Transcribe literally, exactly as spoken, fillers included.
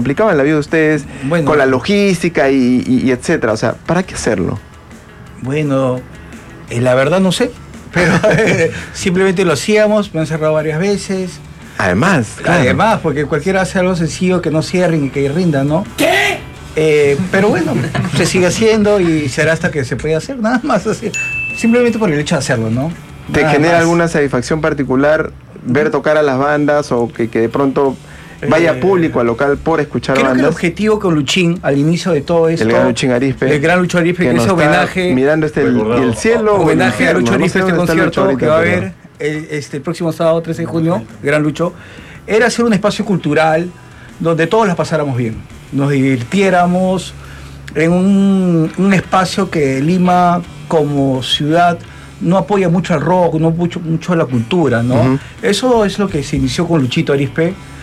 complicaban la vida de ustedes bueno, con la logística y, y, y etcétera. O sea, ¿para qué hacerlo? Bueno, eh, la verdad no sé, pero eh, simplemente lo hacíamos, me han cerrado varias veces. Además, claro. Además, porque cualquiera hace algo sencillo que no cierren y que rindan, ¿no? ¿Qué? Eh, pero bueno, se sigue haciendo y será hasta que se pueda hacer, nada más así. Simplemente por el hecho de hacerlo, ¿no? ¿Te nada genera más. alguna satisfacción particular ver tocar a las bandas o que, que de pronto vaya Eh, público al local por escuchar creo bandas? Que el objetivo con Luchín, al inicio de todo esto... El gran Luchín Arizpe. El gran Lucho Arizpe, que, que es homenaje... mirando este el, el cielo. Homenaje a Lucho Arizpe, este concierto ahorita, que va a pero... haber el, este, el próximo sábado, trece de junio, Gran Lucho, era hacer un espacio cultural donde todos las pasáramos bien, nos divirtiéramos en un, un espacio que Lima como ciudad no apoya mucho al rock, no mucho, mucho a la cultura, ¿no? Uh-huh. Eso es lo que se inició con Luchito Arizpe.